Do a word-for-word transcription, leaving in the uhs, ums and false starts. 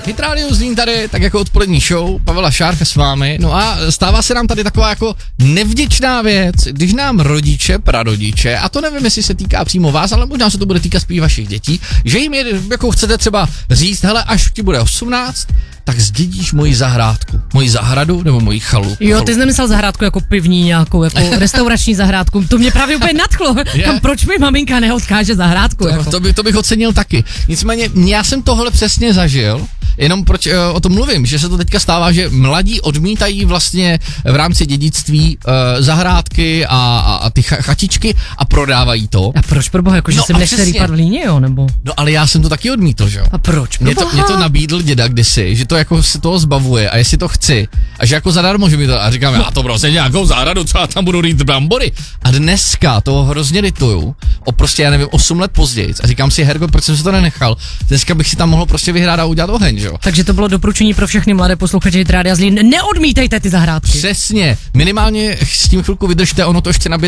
Hit Radio zní tady tak jako odpolední show, Pavela Šárka s vámi, no a stává se nám tady taková jako nevděčná věc, když nám rodiče, prarodiče, a to nevím, jestli se týká přímo vás, ale možná se to bude týkat spíš vašich dětí, že jim je, jako chcete třeba říct, hele, až ti bude osmnáct, tak zdědíš moji zahrádku, moji zahradu nebo moji chalu. Jo, ty jsi nemyslel zahrádku jako pivní nějakou, jako restaurační zahrádku, to mě právě úplně nadchlo, kam, proč mi maminka neodkáže zahrádku? To, jako? to, by, to bych ocenil taky, nicméně já jsem tohle přesně zažil, jenom proč uh, o tom mluvím, že se to teďka stává, že mladí odmítají vlastně v rámci dědictví uh, zahrádky a, a, a ty ch- chatičky a prodávají to. A proč pro boha, jako že no jsem nechce rýpat v líně, jo, nebo? No ale já jsem to taky odmítl, že jo. A proč? Mě to, mě to nabídl děda kdysi, že to jako se toho zbavuje a jestli to chci a že jako zadarmo, že mi to, a říkám, já to prostě nějakou zahradu, co já tam budu rýt brambory. A dneska toho hrozně lituju, o prostě, já nevím, osm let později a říkám si, Hergo, proč jsem si to nenechal, dneska bych si tam mohl prostě vyhrát a udělat oheň, že jo. Takže to bylo doporučení pro všechny mladé posluchače Hit Rádia Zlín, neodmítejte ty zahrádky. Přesně, minimálně s tím chvilku vydržte, ono to ještě nabíde